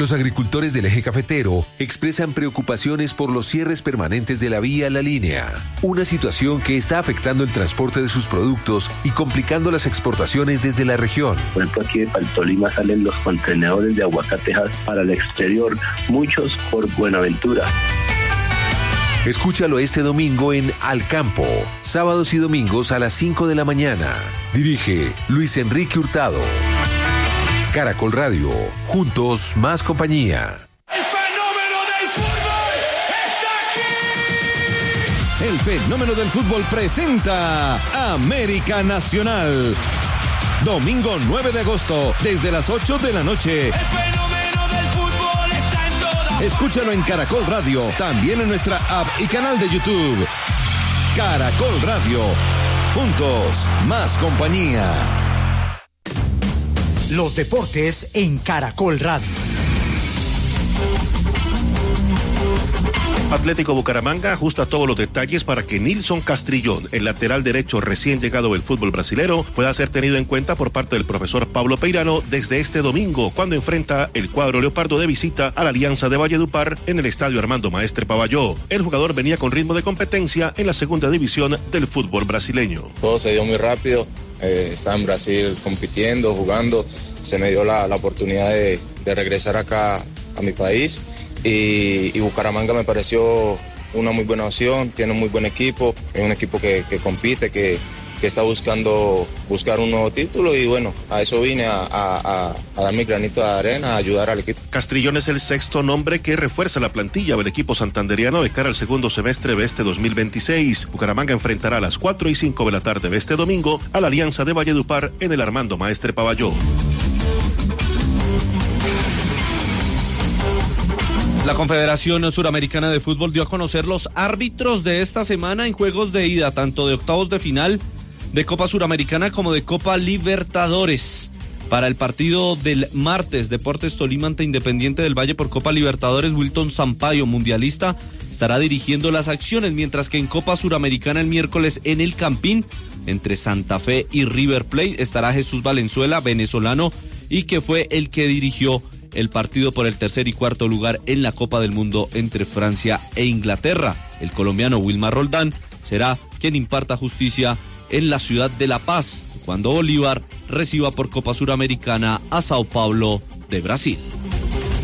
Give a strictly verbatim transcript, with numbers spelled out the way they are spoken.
Los agricultores del eje cafetero expresan preocupaciones por los cierres permanentes de la vía La Línea, una situación que está afectando el transporte de sus productos y complicando las exportaciones desde la región. Por ejemplo, aquí de Paltolima salen los contenedores de aguacatejas para el exterior, muchos por Buenaventura. Escúchalo este domingo en Al Campo, sábados y domingos a las cinco de la mañana. Dirige Luis Enrique Hurtado. Caracol Radio, juntos más compañía. ¡El fenómeno del fútbol está aquí! El fenómeno del fútbol presenta América Nacional. Domingo nueve de agosto, desde las ocho de la noche. ¡El fenómeno del fútbol está en todas! Escúchalo en Caracol Radio, también en nuestra app y canal de YouTube. Caracol Radio, juntos más compañía. Los deportes en Caracol Radio. Atlético Bucaramanga ajusta todos los detalles para que Nilson Castrillón, el lateral derecho recién llegado del fútbol brasilero, pueda ser tenido en cuenta por parte del profesor Pablo Peirano desde este domingo, cuando enfrenta el cuadro leopardo de visita a la Alianza de Valledupar en el estadio Armando Maestre Pavalló. El jugador venía con ritmo de competencia en la segunda división del fútbol brasileño. Todo se dio muy rápido. Eh, estaba en Brasil compitiendo, jugando, se me dio la, la oportunidad de, de regresar acá a mi país y, y Bucaramanga me pareció una muy buena opción, tiene un muy buen equipo, es un equipo que, que compite, que, que está buscando buscar un nuevo título y bueno, a eso vine a, a, a dar mi granito de arena, a ayudar al equipo. Castrillón es el sexto nombre que refuerza la plantilla del equipo santanderiano de cara al segundo semestre de este dos mil veintiséis. Bucaramanga enfrentará a las cuatro y cinco de la tarde de este domingo a la Alianza de Valledupar en el Armando Maestre Pavalló. La Confederación Suramericana de Fútbol dio a conocer los árbitros de esta semana en juegos de ida, tanto de octavos de final de Copa Suramericana como de Copa Libertadores. Para el partido del martes, Deportes Tolima ante Independiente del Valle por Copa Libertadores, Wilton Sampaio, mundialista, estará dirigiendo las acciones, mientras que en Copa Suramericana el miércoles en el Campín, entre Santa Fe y River Plate, estará Jesús Valenzuela, venezolano, y que fue el que dirigió el partido por el tercer y cuarto lugar en la Copa del Mundo entre Francia e Inglaterra. El colombiano Wilmar Roldán será quien imparta justicia en la ciudad de La Paz, cuando Bolívar reciba por Copa Suramericana a Sao Paulo de Brasil.